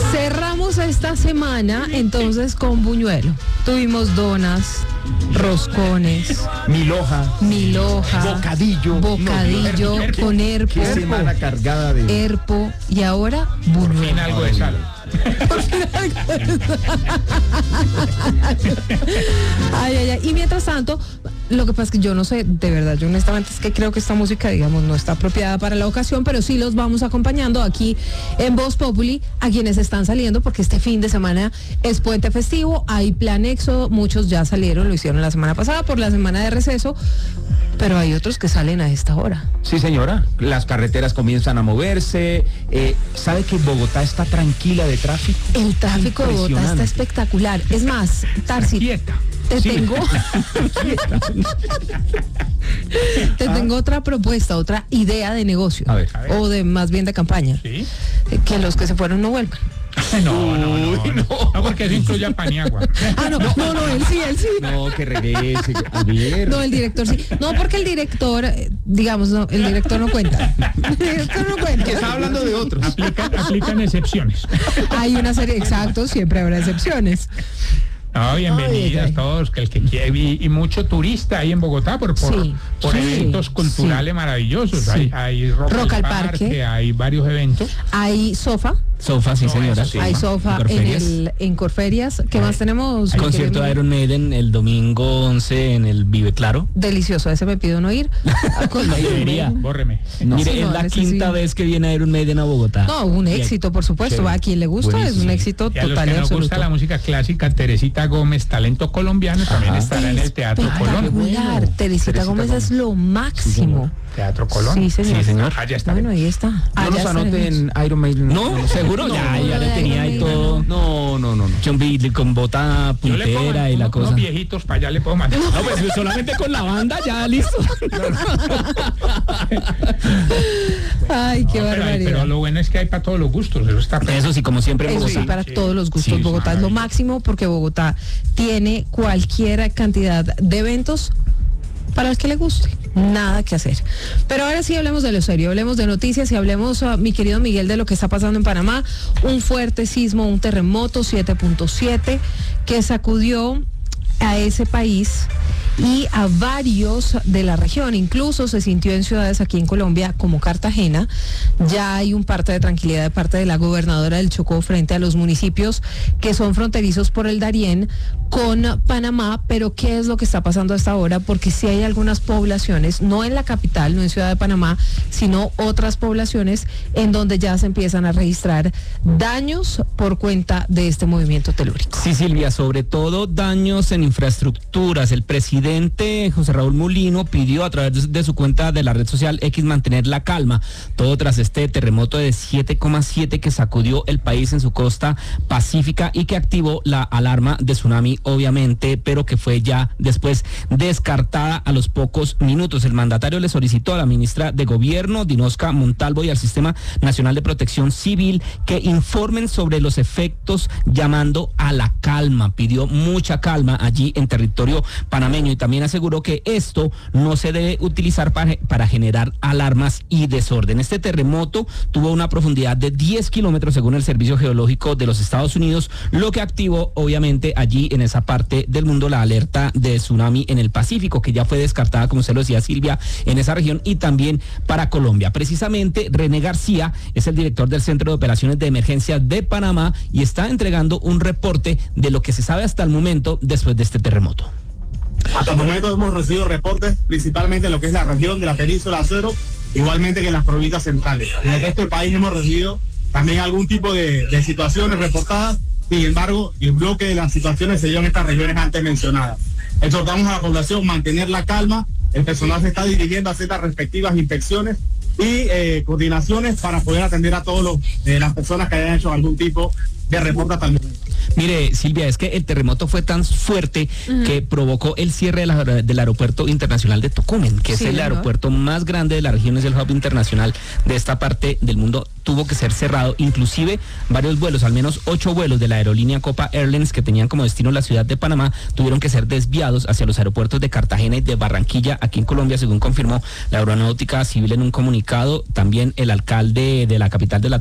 Cerramos esta semana entonces con buñuelo. Tuvimos donas, roscones, milhoja, bocadillo con herpo. Qué semana cargada de herpo y ahora buñuelo. Por fin algo de sal. Ay. Y mientras tanto, lo que pasa es que yo no sé, de verdad, yo honestamente es que creo que esta música, digamos, no está apropiada para la ocasión, pero sí los vamos acompañando aquí en Voz Populi a quienes están saliendo, porque este fin de semana es puente festivo, hay plan éxodo, muchos ya salieron, lo hicieron la semana pasada por la semana de receso, pero hay otros que salen a esta hora. Sí, señora, las carreteras comienzan a moverse. ¿Sabe que Bogotá está tranquila de tráfico? El tráfico de Bogotá está espectacular. Es más, Tarsi, te tengo otra propuesta, otra idea de negocio. A ver. O de más bien de campaña. ¿Sí? Que los que se fueron no vuelvan. No, porque eso incluye a Paniagua. No, él sí. No, que regrese. A ver. No, el director sí. No, porque el director, digamos, no, el director no cuenta. El director no cuenta. Que está hablando de otros. Aplican excepciones. Hay una serie, exacto, siempre habrá excepciones. No, bienvenidas todos, que el que quiere, y mucho turista ahí en Bogotá por eventos culturales maravillosos. Sí. Hay Rock al Parque, hay varios eventos. Hay Sofa, sí señora. Sí. hay Sofa en Corferias. ¿Qué más tenemos? Concierto de Iron Maiden el domingo 11 en el Vive Claro. Delicioso, ese me pido no ir. Bórreme. Mire, es la quinta vez que viene Iron Maiden a Bogotá. No, un éxito, por supuesto. Chévere. A quien le gusta, buenísimo. Es un éxito Y a los total y que nos absoluto. gusta la música clásica, Teresita Gómez, talento colombiano, también estará en el Teatro Colón. Espectacular. Teresita Gómez es lo máximo. Teatro Colón. Sí, señor. Allá está. Bueno, ahí está. No nos anoten Iron Maiden. No, seguro, ya le tenía ahí todo. No. John Beatle con bota Yo le puedo puntera y la cosa. unos viejitos para allá le puedo mandar. No, pues solamente con la banda ya listo. Ay, qué barbaridad. Pero lo bueno es que hay para todos los gustos. Eso sí, como siempre en Eso Bogotá. sí, para todos los gustos. Sí, Bogotá es lo máximo porque Bogotá tiene cualquier cantidad de eventos para el que le guste. Nada que hacer. Pero ahora sí hablemos de lo serio, hablemos de noticias y hablemos, mi querido Miguel, de lo que está pasando en Panamá. Un fuerte sismo, un terremoto 7.7 que sacudió a ese país y a varios de la región. Incluso se sintió en ciudades aquí en Colombia como Cartagena. Ya hay un parte de tranquilidad de parte de la gobernadora del Chocó frente a los municipios que son fronterizos por el Darién con Panamá. Pero ¿qué es lo que está pasando hasta ahora? Porque sí hay algunas poblaciones, no en la capital, no en Ciudad de Panamá, sino otras poblaciones en donde ya se empiezan a registrar daños por cuenta de este movimiento telúrico. Sí, Silvia, sobre todo daños en infraestructuras. El presidente José Raúl Mulino pidió a través de su cuenta de la red social X mantener la calma, todo tras este terremoto de 7,7 que sacudió el país en su costa pacífica y que activó la alarma de tsunami, obviamente, pero que fue ya después descartada a los pocos minutos. El mandatario le solicitó a la ministra de Gobierno, Dinosca Montalvo, y al Sistema Nacional de Protección Civil que informen sobre los efectos, llamando a la calma. Pidió mucha calma allí en territorio panameño y también aseguró que esto no se debe utilizar para generar alarmas y desorden. Este terremoto tuvo una profundidad de 10 kilómetros según el Servicio Geológico de los Estados Unidos, lo que activó obviamente allí en esa parte del mundo la alerta de tsunami en el Pacífico, que ya fue descartada, como se lo decía Silvia, en esa región y también para Colombia. Precisamente René García es el director del Centro de Operaciones de Emergencia de Panamá y está entregando un reporte de lo que se sabe hasta el momento después de este terremoto. Hasta el momento hemos recibido reportes principalmente en lo que es la región de la península Acero, igualmente que en las provincias centrales. En el resto del país hemos recibido también algún tipo de situaciones reportadas. Sin embargo, el bloque de las situaciones se dio en estas regiones antes mencionadas. Exhortamos a la población a mantener la calma. El personal se está dirigiendo a hacer las respectivas inspecciones y coordinaciones para poder atender a todas las personas que hayan hecho algún tipo de reporte hasta el momento. Mire, Silvia, es que el terremoto fue tan fuerte que provocó el cierre del aeropuerto internacional de Tocumen, que es el aeropuerto más grande de la región, es el hub internacional de esta parte del mundo. Tuvo que ser cerrado, inclusive varios vuelos, al menos 8 vuelos de la aerolínea Copa Airlines que tenían como destino la ciudad de Panamá, tuvieron que ser desviados hacia los aeropuertos de Cartagena y de Barranquilla, aquí en Colombia, según confirmó la Aeronáutica Civil en un comunicado. También el alcalde de la capital de la